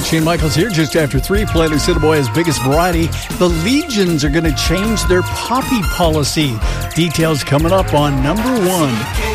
Shane Michaels here, just after 3. Planet Cineboy biggest variety. The Legions are going to change their poppy policy. Details coming up on number 1.